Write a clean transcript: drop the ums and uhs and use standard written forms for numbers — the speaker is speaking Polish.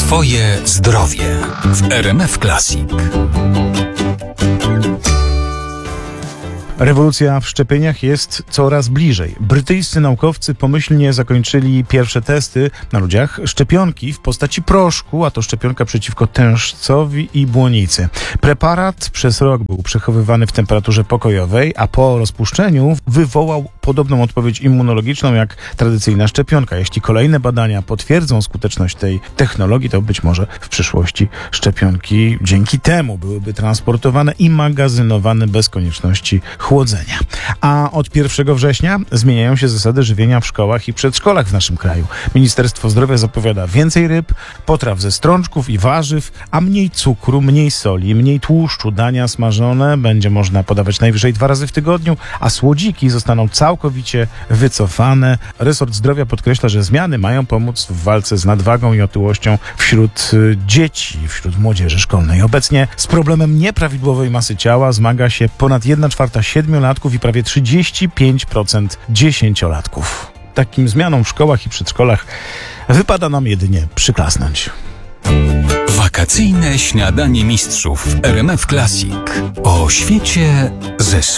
Twoje zdrowie w RMF Classic. Rewolucja w szczepieniach jest coraz bliżej. Brytyjscy naukowcy pomyślnie zakończyli pierwsze testy na ludziach szczepionki w postaci proszku, a to szczepionka przeciwko tężcowi i błonicy. Preparat przez rok był przechowywany w temperaturze pokojowej, a po rozpuszczeniu wywołał podobną odpowiedź immunologiczną jak tradycyjna szczepionka. Jeśli kolejne badania potwierdzą skuteczność tej technologii, to być może w przyszłości szczepionki dzięki temu byłyby transportowane i magazynowane bez konieczności chłodzenia. A od 1 września zmieniają się zasady żywienia w szkołach i przedszkolach w naszym kraju. Ministerstwo Zdrowia zapowiada więcej ryb, potraw ze strączków i warzyw, a mniej cukru, mniej soli, mniej tłuszczu. Dania smażone będzie można podawać najwyżej 2 razy w tygodniu, a słodziki zostaną całkowicie wycofane. Resort Zdrowia podkreśla, że zmiany mają pomóc w walce z nadwagą i otyłością wśród dzieci, wśród młodzieży szkolnej. Obecnie z problemem nieprawidłowej masy ciała zmaga się ponad 1/4 7-latków i prawie 35% 10-latków. Takim zmianom w szkołach i przedszkolach wypada nam jedynie przyklasnąć. Wakacyjne śniadanie mistrzów w RMF Classic. O świecie ze